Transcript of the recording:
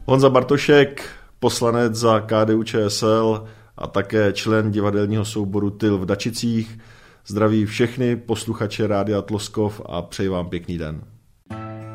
Honza Bartošek, poslanec za KDU-ČSL a také člen divadelního souboru Tyl v Dačicích. Zdraví všechny posluchače Rádia Tloskov a přeji vám pěkný den.